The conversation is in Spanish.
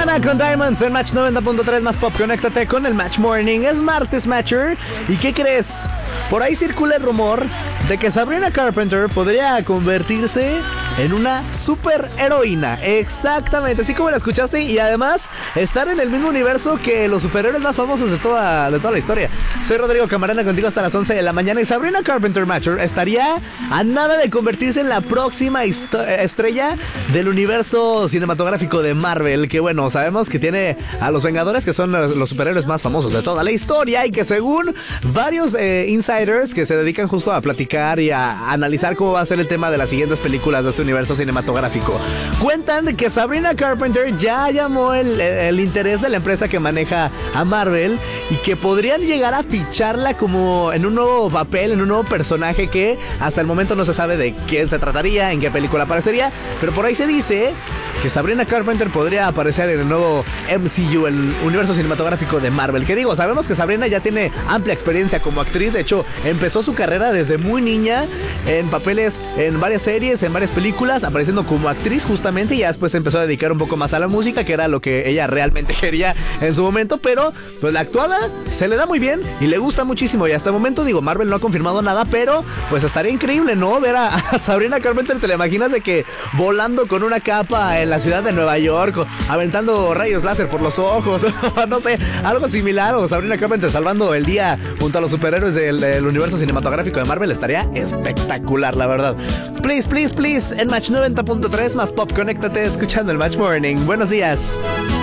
Rihanna con Diamonds en Match 90.3 más Pop. Conéctate con el Match Morning. Es martes, Matcher. ¿Y qué crees? Por ahí circula el rumor de que Sabrina Carpenter podría convertirse en una superheroína. Exactamente, así como la escuchaste. Y además estar en el mismo universo que los superhéroes más famosos de toda la historia. Soy Rodrigo Camarena, contigo hasta las 11 de la mañana. Y Sabrina Carpenter, Matcher, estaría a nada de convertirse en la próxima estrella del universo cinematográfico de Marvel. Que bueno, sabemos que tiene a los Vengadores, que son los superhéroes más famosos de toda la historia. Y que según varios insiders que se dedican justo a platicar y a analizar cómo va a ser el tema de las siguientes películas de este universo cinematográfico, cuentan que Sabrina Carpenter ya llamó el interés de la empresa que maneja a Marvel y que podrían llegar a ficharla como en un nuevo papel, en un nuevo personaje que hasta el momento no se sabe de quién se trataría, en qué película aparecería, pero por ahí se dice que Sabrina Carpenter podría aparecer en el nuevo MCU, el universo cinematográfico de Marvel. Que digo, sabemos que Sabrina ya tiene amplia experiencia como actriz. De hecho, empezó su carrera desde muy niña en papeles en varias series, en varias películas, apareciendo como actriz justamente, y ya después se empezó a dedicar un poco más a la música, que era lo que ella realmente quería en su momento. Pero pues la actuada se le da muy bien y le gusta muchísimo, y hasta el momento, digo, Marvel no ha confirmado nada, pero pues estaría increíble, ¿no? Ver a Sabrina Carpenter, ¿te la imaginas de que volando con una capa en la ciudad de Nueva York, aventando rayos láser por los ojos, no sé, algo similar, o Sabrina Carpenter salvando el día junto a los superhéroes del universo cinematográfico de Marvel? Estaría espectacular, la verdad. Please, en Match 90.3 más Pop, conéctate escuchando el Match Morning. Buenos días.